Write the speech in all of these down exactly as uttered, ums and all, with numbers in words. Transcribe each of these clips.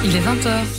Il est vingt heures.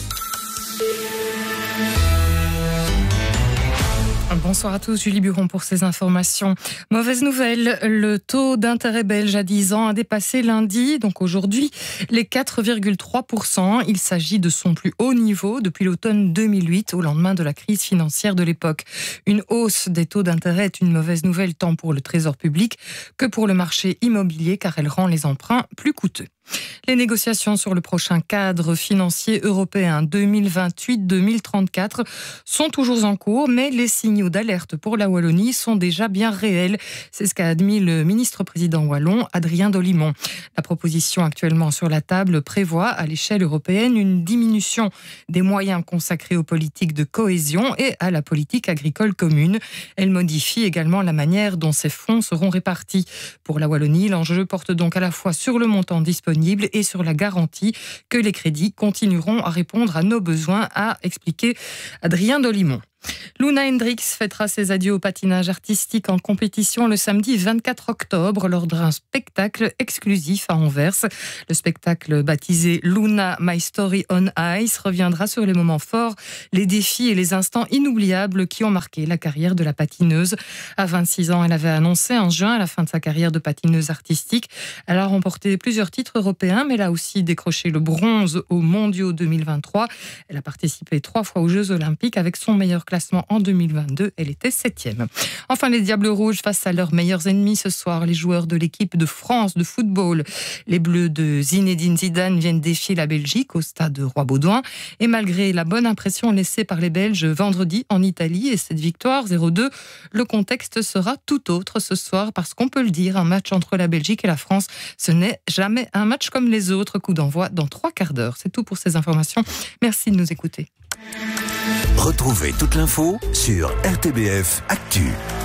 Bonsoir à tous, Julie Buron pour ces informations. Mauvaise nouvelle, le taux d'intérêt belge à dix ans a dépassé lundi, donc aujourd'hui, les quatre virgule trois pour cent. Il s'agit de son plus haut niveau depuis l'automne deux mille huit, au lendemain de la crise financière de l'époque. Une hausse des taux d'intérêt est une mauvaise nouvelle tant pour le trésor public que pour le marché immobilier, car elle rend les emprunts plus coûteux. Les négociations sur le prochain cadre financier européen deux mille vingt-huit deux mille trente-quatre sont toujours en cours, mais les signaux d'alerte pour la Wallonie sont déjà bien réels. C'est ce qu'a admis le ministre-président wallon, Adrien Dolimon. La proposition actuellement sur la table prévoit à l'échelle européenne une diminution des moyens consacrés aux politiques de cohésion et à la politique agricole commune. Elle modifie également la manière dont ces fonds seront répartis. Pour la Wallonie, l'enjeu porte donc à la fois sur le montant disponible et sur la garantie que les crédits continueront à répondre à nos besoins, a expliqué Adrien Dolimon. Luna Hendricks fêtera ses adieux au patinage artistique en compétition le samedi vingt-quatre octobre lors d'un spectacle exclusif à Anvers. Le spectacle baptisé Luna My Story on Ice reviendra sur les moments forts, les défis et les instants inoubliables qui ont marqué la carrière de la patineuse. À vingt-six ans, elle avait annoncé en juin à la fin de sa carrière de patineuse artistique. Elle a remporté plusieurs titres européens, mais elle a aussi décroché le bronze aux Mondiaux deux mille vingt-trois. Elle a participé trois fois aux Jeux Olympiques avec son meilleur classement en deux mille vingt-deux, elle était septième. Enfin, les Diables Rouges face à leurs meilleurs ennemis ce soir, les joueurs de l'équipe de France de football. Les Bleus de Zinedine Zidane viennent défier la Belgique au stade Roi-Baudouin. Et malgré la bonne impression laissée par les Belges vendredi en Italie et cette victoire zéro deux, le contexte sera tout autre ce soir parce qu'on peut le dire, un match entre la Belgique et la France, ce n'est jamais un match comme les autres. Coup d'envoi dans trois quarts d'heure. C'est tout pour ces informations. Merci de nous écouter. Retrouvez toute l'info sur R T B F Actu.